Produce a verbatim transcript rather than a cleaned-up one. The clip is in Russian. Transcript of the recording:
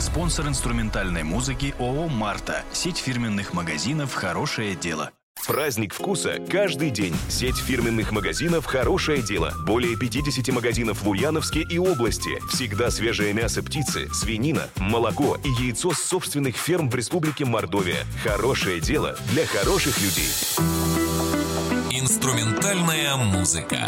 Спонсор инструментальной музыки ООО «Марта». Сеть фирменных магазинов «Хорошее дело». Праздник вкуса каждый день. Сеть фирменных магазинов «Хорошее дело». Более пятьдесят магазинов в Ульяновске и области. Всегда свежее мясо птицы, свинина, молоко и яйцо с собственных ферм в Республике Мордовия. Хорошее дело для хороших людей. Инструментальная музыка.